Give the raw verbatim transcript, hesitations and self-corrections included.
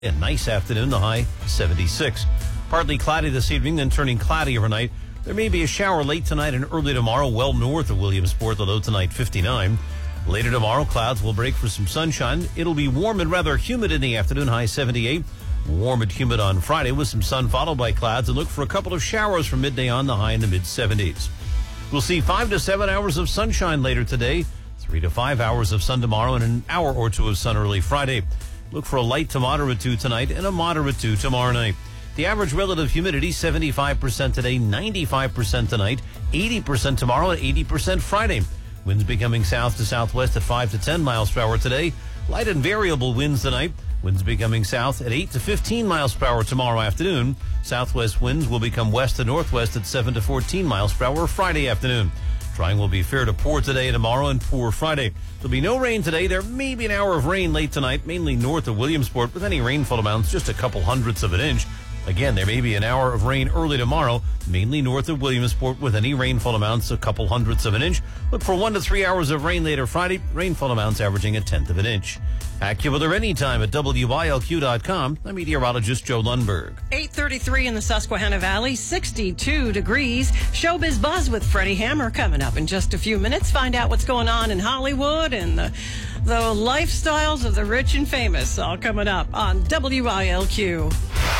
A nice afternoon, the high seventy-six. Partly cloudy this evening, then turning cloudy overnight. There may be a shower late tonight and early tomorrow, well north of Williamsport, the low tonight fifty-nine. Later tomorrow, clouds will break for some sunshine. It'll be warm and rather humid in the afternoon, high seventy-eight. Warm and humid on Friday with some sun followed by clouds, and look for a couple of showers from midday on, the high in the mid seventies. We'll see five to seven hours of sunshine later today, three to five hours of sun tomorrow, and an hour or two of sun early Friday. Look for a light to moderate two tonight and a moderate two tomorrow night. The average relative humidity, seventy-five percent today, ninety-five percent tonight, eighty percent tomorrow, and eighty percent Friday. Winds becoming south to southwest at five to ten miles per hour today. Light and variable winds tonight. Winds becoming south at eight to fifteen miles per hour tomorrow afternoon. Southwest winds will become west to northwest at seven to fourteen miles per hour Friday afternoon. Trying will be fair to poor today and tomorrow, and poor Friday. There'll be no rain today. There may be an hour of rain late tonight, mainly north of Williamsport, with any rainfall amounts just a couple hundredths of an inch. Again, there may be an hour of rain early tomorrow, mainly north of Williamsport, with any rainfall amounts a couple hundredths of an inch. Look for one to three hours of rain later Friday, rainfall amounts averaging a tenth of an inch. AccuWeather anytime at W I L Q dot com. I'm meteorologist Joe Lundberg. eight thirty-three in the Susquehanna Valley, sixty-two degrees. Showbiz Buzz with Freddie Hammer coming up in just a few minutes. Find out what's going on in Hollywood and the, the lifestyles of the rich and famous, all coming up on W I L Q.